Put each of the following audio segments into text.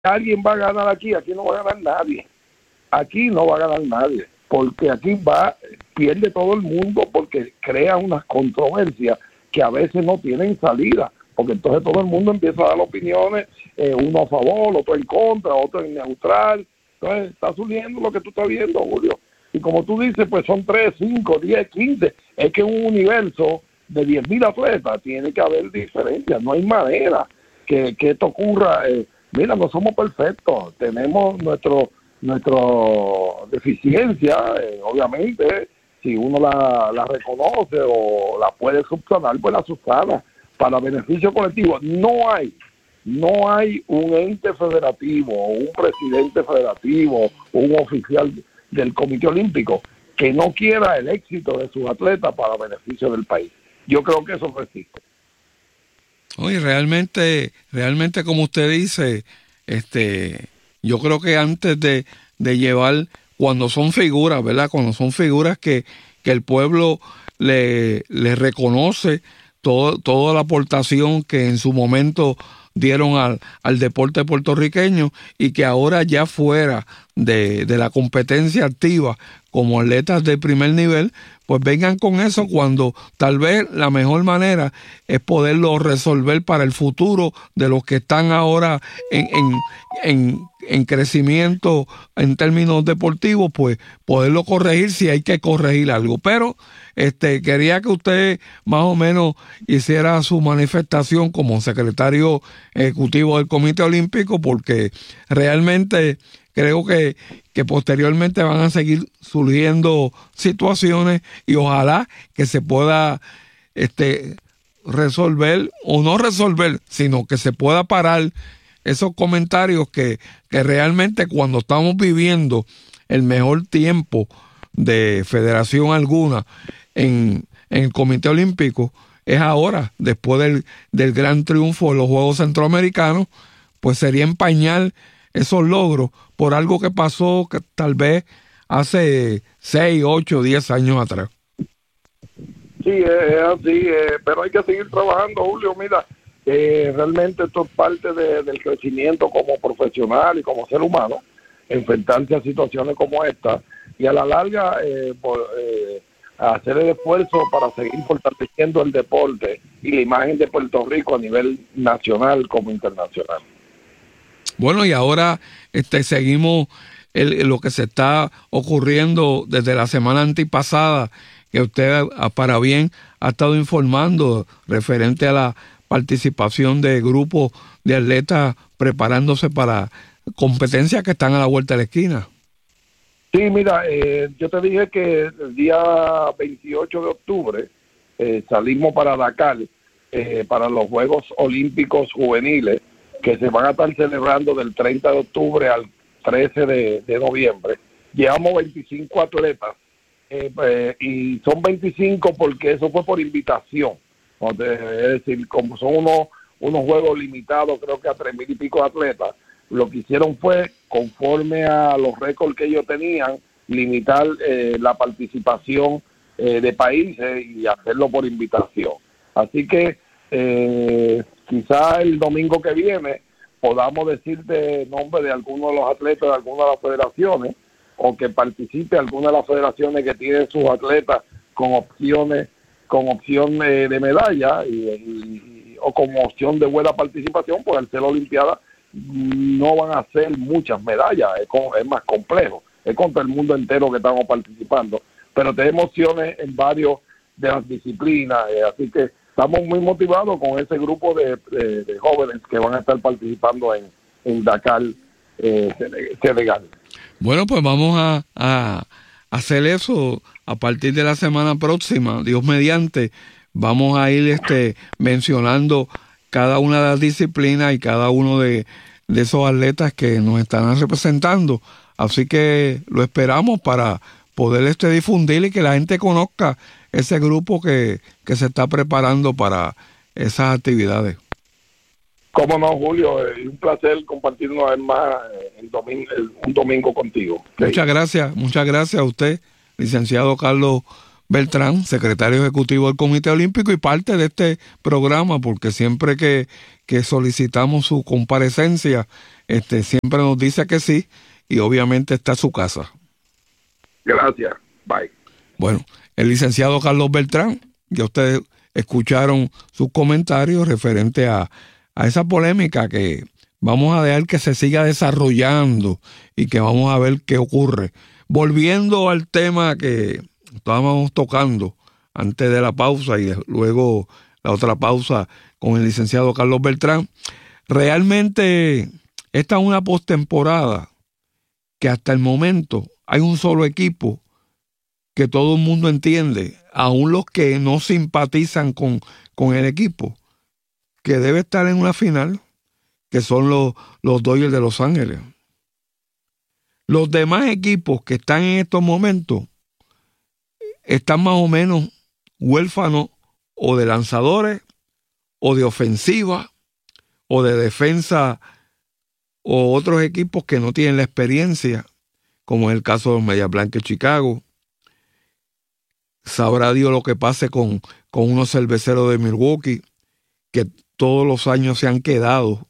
alguien va a ganar aquí no va a ganar nadie. Aquí no va a ganar nadie, porque aquí pierde todo el mundo, porque crea unas controversias que a veces no tienen salida, porque entonces todo el mundo empieza a dar opiniones, uno a favor, otro en contra, otro en neutral. Entonces está surgiendo lo que tú estás viendo, Julio. Y como tú dices, pues son 3, 5, 10, 15. Es que en un universo de 10,000 atletas tiene que haber diferencias. No hay manera que esto ocurra. Mira, no somos perfectos. Tenemos nuestra deficiencia, obviamente. Si uno la reconoce o la puede subsanar, pues la subsana para beneficio colectivo. No hay un ente federativo, un presidente federativo, un oficial del Comité Olímpico que no quiera el éxito de sus atletas para beneficio del país. Yo creo que eso no existe. Oye, realmente como usted dice, yo creo que antes de llevar, cuando son figuras, ¿verdad? Cuando son figuras que el pueblo le reconoce toda la aportación que en su momento dieron al deporte puertorriqueño, y que ahora ya fuera de la competencia activa como atletas de primer nivel, pues vengan con eso, cuando tal vez la mejor manera es poderlo resolver para el futuro de los que están ahora en crecimiento en términos deportivos, pues poderlo corregir si hay que corregir algo. Pero quería que usted más o menos hiciera su manifestación como secretario ejecutivo del Comité Olímpico, porque realmente creo que posteriormente van a seguir surgiendo situaciones, y ojalá que se pueda resolver, o no resolver, sino que se pueda parar esos comentarios que realmente, cuando estamos viviendo el mejor tiempo de federación alguna en el Comité Olímpico, es ahora, después del gran triunfo de los Juegos Centroamericanos, pues sería empañar esos logros por algo que pasó que tal vez hace 6, 8, 10 años atrás. Sí, es así, pero hay que seguir trabajando, Julio. Mira, realmente esto es parte del crecimiento como profesional y como ser humano, enfrentarse a situaciones como esta, y a la larga hacer el esfuerzo para seguir fortaleciendo el deporte y la imagen de Puerto Rico a nivel nacional como internacional. Bueno, y ahora seguimos lo que se está ocurriendo desde la semana antepasada, que usted para bien ha estado informando referente a la participación de grupos de atletas preparándose para competencias que están a la vuelta de la esquina. Sí, mira, yo te dije que el día 28 de octubre salimos para Dakar, para los Juegos Olímpicos Juveniles, que se van a estar celebrando del 30 de octubre al 13 de noviembre. Llevamos 25 atletas, y son 25 porque eso fue por invitación. Es decir, como son unos juegos limitados, creo que a 3,000 y pico de atletas, lo que hicieron fue, conforme a los récords que ellos tenían, limitar la participación de países y hacerlo por invitación. Así que quizá el domingo que viene podamos decirte nombre de algunos de los atletas de algunas de las federaciones, o que participe alguna de las federaciones que tienen sus atletas con opción de medalla o con opción de buena participación, pues al ser Olimpiada no van a ser muchas medallas, es más complejo, es contra el mundo entero que estamos participando, pero tenemos opciones en varios de las disciplinas, así que estamos muy motivados con ese grupo de jóvenes que van a estar participando en Dakar, Senegal. Bueno, pues vamos a hacer eso a partir de la semana próxima, Dios mediante. Vamos a ir mencionando cada una de las disciplinas y cada uno de esos atletas que nos están representando. Así que lo esperamos para poder difundir y que la gente conozca ese grupo que se está preparando para esas actividades. Cómo no, Julio, un placer compartir una vez más un domingo contigo. Okay. Muchas gracias a usted, licenciado Carlos Beltrán, secretario ejecutivo del Comité Olímpico y parte de este programa, porque siempre que solicitamos su comparecencia, siempre nos dice que sí, y obviamente está en su casa. Gracias. Bye. Bueno, el licenciado Carlos Beltrán, ya ustedes escucharon sus comentarios referente a esa polémica que vamos a dejar que se siga desarrollando y que vamos a ver qué ocurre. Volviendo al tema que estábamos tocando antes de la pausa y luego la otra pausa con el licenciado Carlos Beltrán, realmente esta es una postemporada que hasta el momento hay un solo equipo que todo el mundo entiende, aún los que no simpatizan con el equipo, que debe estar en una final, que son los Dodgers de Los Ángeles. Los demás equipos que están en estos momentos están más o menos huérfanos o de lanzadores o de ofensiva o de defensa o otros equipos que no tienen la experiencia, como es el caso de los Medias Blancas de Chicago. Sabrá Dios lo que pase con unos cerveceros de Milwaukee que todos los años se han quedado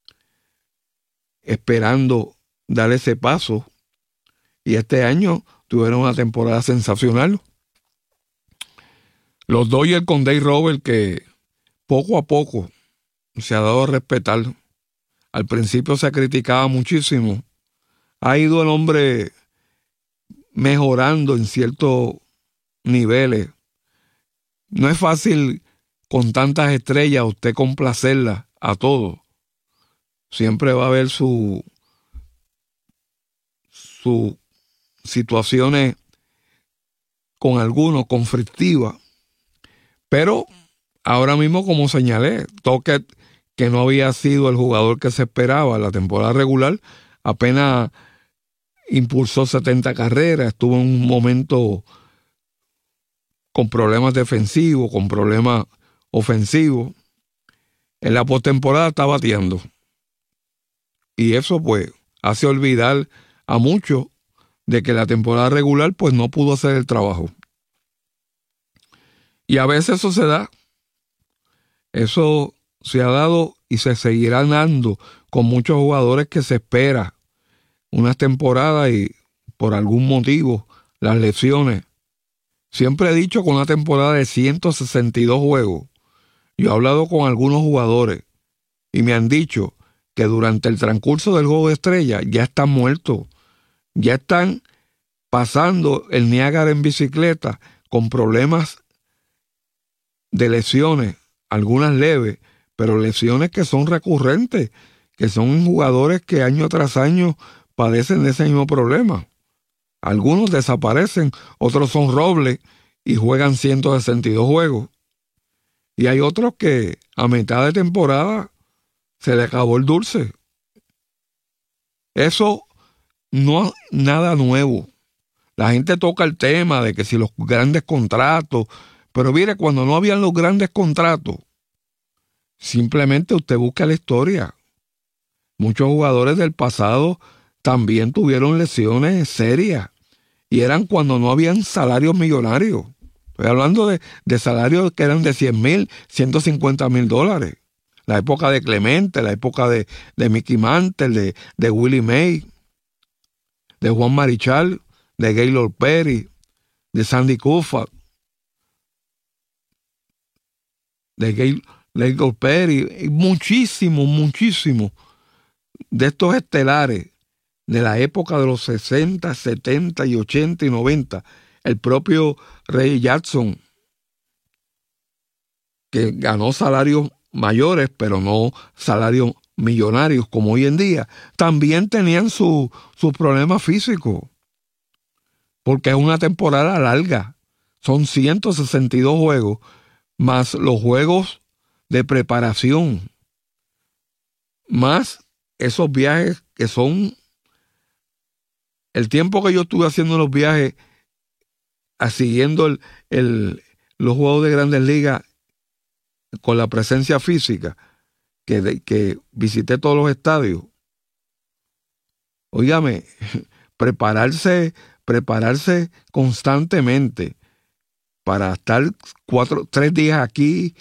esperando dar ese paso y este año tuvieron una temporada sensacional. Los Dodgers con Dave Roberts, que poco a poco se ha dado a respetar. Al principio se criticaba muchísimo. Ha ido el hombre mejorando en ciertos niveles. No es fácil con tantas estrellas usted complacerlas a todos. Siempre va a haber sus situaciones con algunos conflictivas. Pero ahora mismo, como señalé, Toquet, que no había sido el jugador que se esperaba en la temporada regular, apenas impulsó 70 carreras, estuvo en un momento con problemas defensivos, con problemas ofensivos. En la postemporada está bateando. Y eso pues hace olvidar a muchos de que la temporada regular pues no pudo hacer el trabajo. Y a veces eso se da. Eso se ha dado y se seguirá dando con muchos jugadores que se espera unas temporadas y por algún motivo las lesiones. Siempre he dicho con una temporada de 162 juegos. Yo he hablado con algunos jugadores y me han dicho que durante el transcurso del juego de estrella ya están muertos. Ya están pasando el Niágara en bicicleta con problemas de lesiones, algunas leves, pero lesiones que son recurrentes, que son jugadores que año tras año padecen de ese mismo problema. Algunos desaparecen, otros son robles y juegan 162 juegos. Y hay otros que a mitad de temporada se le acabó el dulce. Eso no es nada nuevo. La gente toca el tema de que si los grandes contratos, pero mire, cuando no habían los grandes contratos, simplemente usted busca la historia. Muchos jugadores del pasado también tuvieron lesiones serias y eran cuando no habían salarios millonarios. Estoy hablando de salarios que eran de $100,000, $150,000. La época de Clemente, la época de Mickey Mantle, de Willie May, de Juan Marichal, de Gaylord Perry, de Sandy Koufax, de Gaylord Perry, muchísimo de estos estelares de la época de los 60, 70 y 80 y 90. El propio Ray Jackson, que ganó salarios mayores, pero no salarios millonarios como hoy en día, también tenían sus problemas físicos, porque es una temporada larga. Son 162 juegos, más los juegos de preparación, más esos viajes que son el tiempo que yo estuve haciendo los viajes, siguiendo los juegos de Grandes Ligas con la presencia física, que visité todos los estadios. Óigame, prepararse constantemente, para estar 3 días aquí,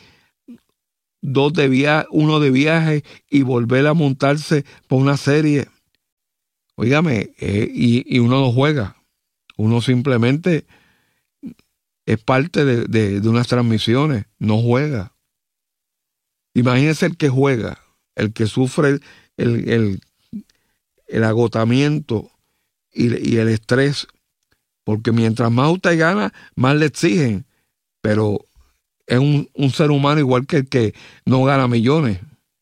1 de viaje y volver a montarse por una serie. Óigame, y uno no juega. Uno simplemente es parte de unas transmisiones, no juega. Imagínese el que juega, el que sufre el agotamiento y el estrés, porque mientras más usted gana, más le exigen, pero es un ser humano igual que el que no gana millones.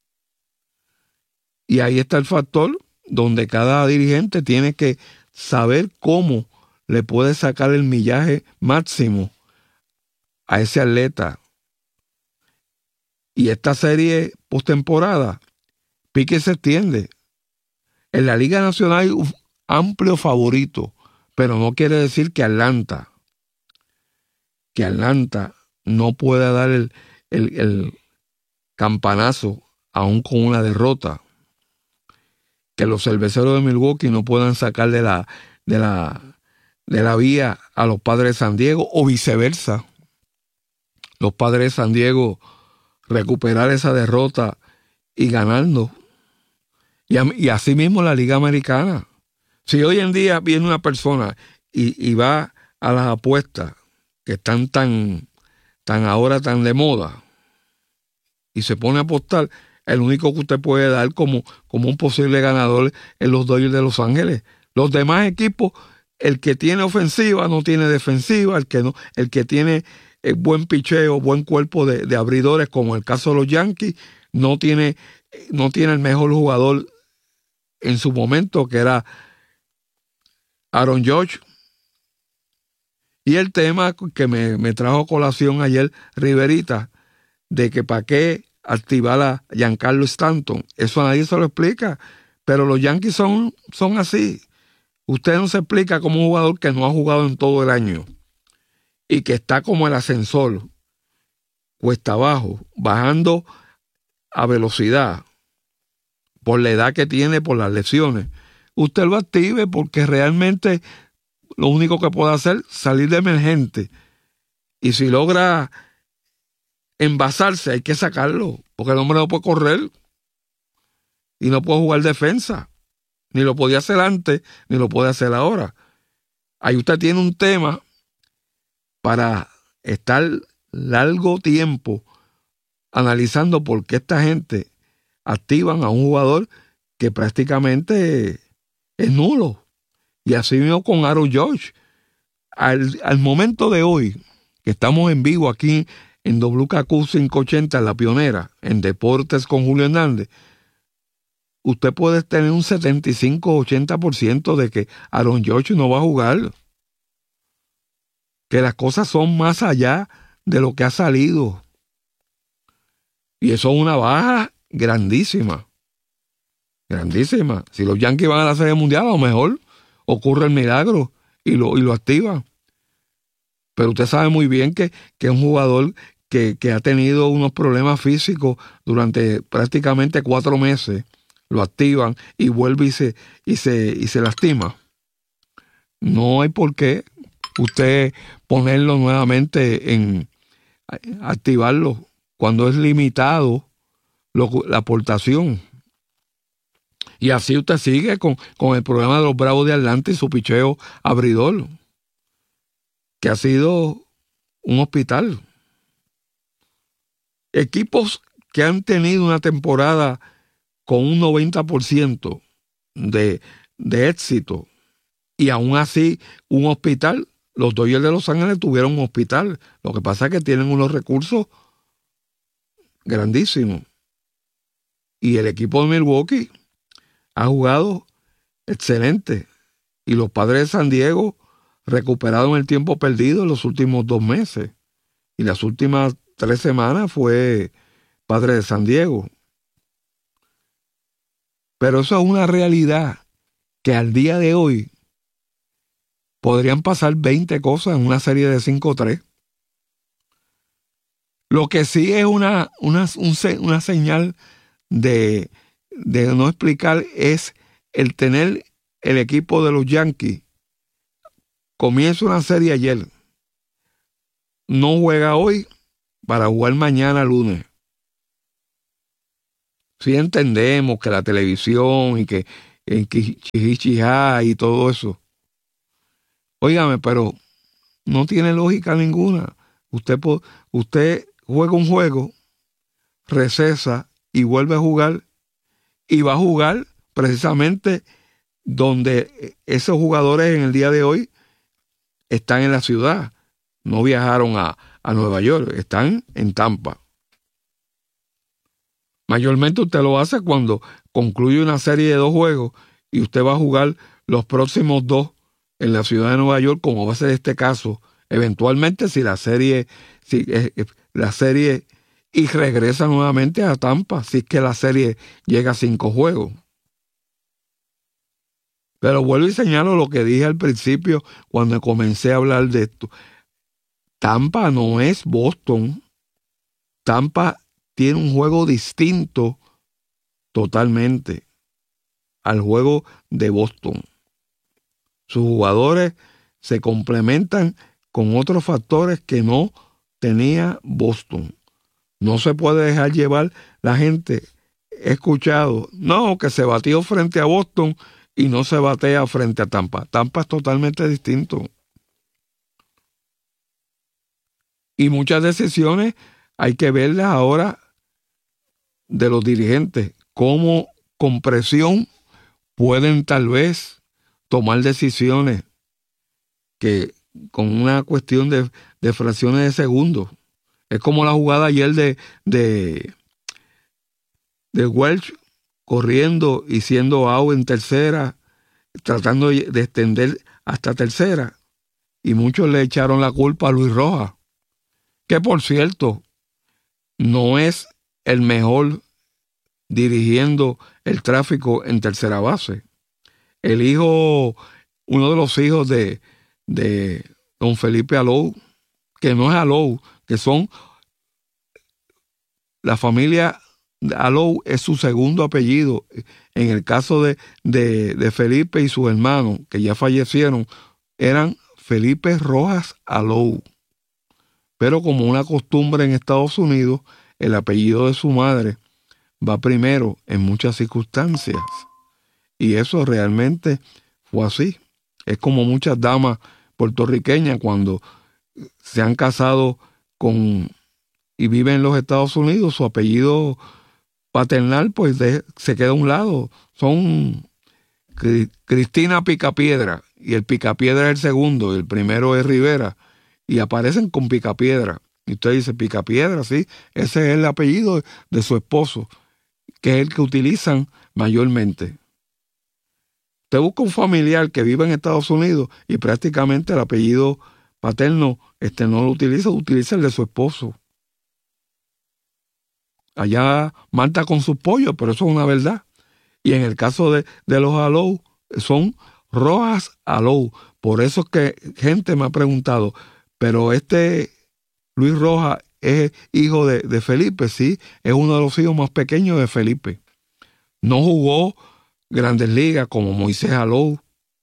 Y ahí está el factor donde cada dirigente tiene que saber cómo le puede sacar el millaje máximo a ese atleta. Y esta serie postemporada, pique se extiende. En la Liga Nacional hay un amplio favorito, pero no quiere decir que Atlanta no pueda dar el campanazo aún con una derrota. Que los cerveceros de Milwaukee no puedan sacar de la vía a los Padres de San Diego, o viceversa. Los Padres de San Diego recuperar esa derrota y ganando. Y así mismo la Liga Americana. Si hoy en día viene una persona y va a las apuestas que están tan ahora tan de moda y se pone a apostar, el único que usted puede dar como un posible ganador es los Dodgers de Los Ángeles. Los demás equipos, el que tiene ofensiva no tiene defensiva, el que tiene buen picheo, buen cuerpo de abridores, como el caso de los Yankees, no tiene el mejor jugador en su momento, que era Aaron Judge. Y el tema que me trajo a colación ayer Riverita, de que para qué activar a Giancarlo Stanton, eso a nadie se lo explica, pero los Yankees son así. Usted no se explica como un jugador que no ha jugado en todo el año y que está como el ascensor, cuesta abajo, bajando a velocidad por la edad que tiene, por las lesiones. Usted lo active porque realmente lo único que puede hacer es salir de emergente. Y si logra envasarse, hay que sacarlo, porque el hombre no puede correr y no puede jugar defensa. Ni lo podía hacer antes, ni lo puede hacer ahora. Ahí usted tiene un tema para estar largo tiempo analizando por qué esta gente activan a un jugador que prácticamente es nulo. Y así mismo con Aaron Judge. Al momento de hoy, que estamos en vivo aquí en WKQ 580, La Pionera, en Deportes con Julio Hernández, usted puede tener un 75-80% de que Aaron Judge no va a jugar. Que las cosas son más allá de lo que ha salido. Y eso es una baja grandísima. Grandísima. Si los Yankees van a la Serie Mundial, a lo mejor ocurre el milagro y lo activa. Pero usted sabe muy bien que es un jugador que ha tenido unos problemas físicos durante prácticamente 4 meses. Lo activan y vuelve y se lastima. No hay por qué usted ponerlo nuevamente activarlo cuando es limitado la aportación. Y así usted sigue con el problema de los Bravos de Atlanta y su picheo abridor, que ha sido un hospital. Equipos que han tenido una temporada con un 90% de éxito y aún así un hospital. Los Dodgers de Los Ángeles tuvieron un hospital. Lo que pasa es que tienen unos recursos grandísimos. Y el equipo de Milwaukee ha jugado excelente. Y los Padres de San Diego recuperaron el tiempo perdido en los últimos 2 meses. Y las últimas 3 semanas fue Padres de San Diego. Pero eso es una realidad que al día de hoy podrían pasar 20 cosas en una serie de 5-3. Lo que sí es una señal de no explicar es el tener el equipo de los Yankees. Comienza una serie ayer no juega hoy para jugar mañana lunes. Sí entendemos que la televisión y que en Chichichá y todo eso. Óigame, pero no tiene lógica ninguna. Usted juega un juego, recesa y vuelve a jugar, y va a jugar precisamente donde esos jugadores en el día de hoy están en la ciudad. No viajaron a Nueva York, están en Tampa. Mayormente usted lo hace cuando concluye una serie de 2 juegos y usted va a jugar los próximos 2 en la ciudad de Nueva York, como va a ser este caso. Eventualmente, si la serie y regresa nuevamente a Tampa, si es que la serie llega a 5 juegos. Pero vuelvo y señalo lo que dije al principio cuando comencé a hablar de esto. Tampa no es Boston. Tampa tiene un juego distinto totalmente al juego de Boston. Sus jugadores se complementan con otros factores que no tenía Boston. No se puede dejar llevar la gente. He escuchado, no, que se batió frente a Boston y no se batea frente a Tampa. Tampa es totalmente distinto. Y muchas decisiones hay que verlas ahora de los dirigentes, cómo con presión pueden tal vez tomar decisiones que con una cuestión de fracciones de segundos. Es como la jugada ayer de Welch corriendo y siendo out en tercera, tratando de extender hasta tercera, y muchos le echaron la culpa a Luis Rojas, que por cierto no es el mejor dirigiendo el tráfico en tercera base. Uno de los hijos de don Felipe Alou, que no es Alou, que son la familia Alou, es su segundo apellido. En el caso de Felipe y sus hermanos, que ya fallecieron, eran Felipe Rojas Alou. Pero como una costumbre en Estados Unidos, el apellido de su madre va primero en muchas circunstancias. Y eso realmente fue así. Es como muchas damas puertorriqueñas cuando se han casado y viven en los Estados Unidos, su apellido paternal pues se queda a un lado. Son Cristina Picapiedra, y el Picapiedra es el segundo, y el primero es Rivera, y aparecen con Picapiedra. Y usted dice, Picapiedra, sí, ese es el apellido de su esposo, que es el que utilizan mayormente. Usted busca un familiar que vive en Estados Unidos y prácticamente el apellido paterno no lo utiliza el de su esposo. Allá mata con sus pollos, pero eso es una verdad. Y en el caso de los Alou, son Rojas Alou. Por eso es que gente me ha preguntado, pero Luis Rojas es hijo de Felipe. Sí, es uno de los hijos más pequeños de Felipe. No jugó Grandes Ligas como Moisés Alou,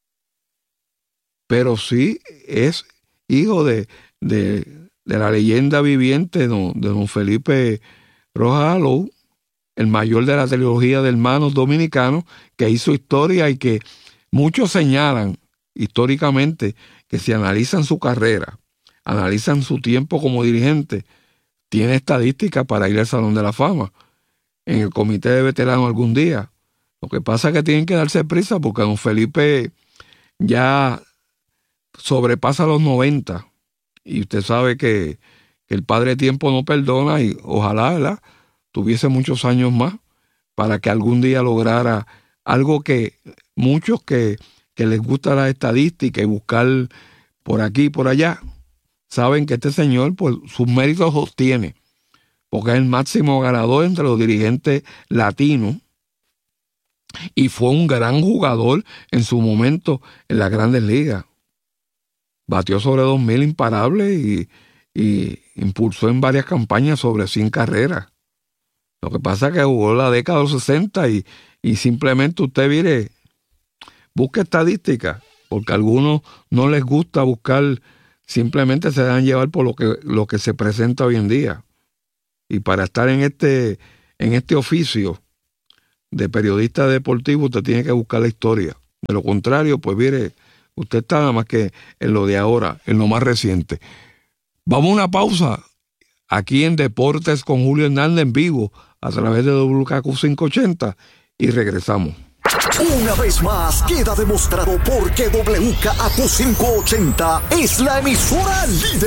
pero sí es hijo de la leyenda viviente de don Felipe Rojas Alou, el mayor de la trilogía de hermanos dominicanos, que hizo historia y que muchos señalan históricamente que si analizan su carrera, analizan su tiempo como dirigente, tiene estadísticas para ir al Salón de la Fama en el comité de veteranos algún día. Lo que pasa es que tienen que darse prisa porque don Felipe ya sobrepasa los 90 y usted sabe que el padre tiempo no perdona, y ojalá, ¿verdad?, tuviese muchos años más para que algún día lograra algo que muchos que les gusta la estadística y buscar por aquí y por allá, saben que este señor pues sus méritos los tiene, porque es el máximo ganador entre los dirigentes latinos y fue un gran jugador en su momento en las Grandes Ligas. Batió sobre 2,000 imparables y impulsó en varias campañas sobre 100 carreras. Lo que pasa es que jugó la década de los 60 y simplemente usted busque estadísticas, porque a algunos no les gusta buscar simplemente se dejan llevar por lo que se presenta hoy en día. Y para estar en este oficio de periodista deportivo, usted tiene que buscar la historia. De lo contrario, pues mire, usted está nada más que en lo de ahora, en lo más reciente. Vamos a una pausa aquí en Deportes con Julio Hernández en vivo a través de WKQ 580 y regresamos. Una vez más queda demostrado por qué WKQ 580 es la emisora líder.